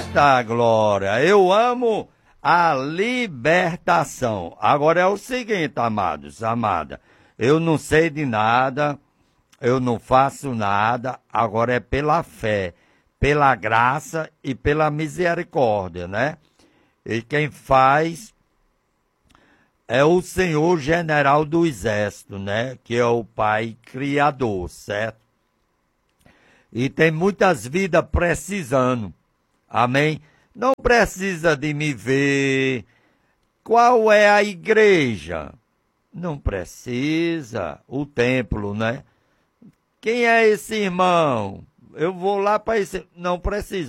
Eita, glória! Eu amo a libertação. Agora é o seguinte, amados, amada. Eu não sei de nada, eu não faço nada, agora é pela fé, pela graça e pela misericórdia, né? E quem faz é o Senhor General do Exército, né? Que é o Pai Criador, certo? E tem muitas vidas precisando, amém? Não precisa de me ver. Qual é a igreja? Não precisa. O templo, né? Quem é esse irmão? Eu vou lá para esse... Não precisa.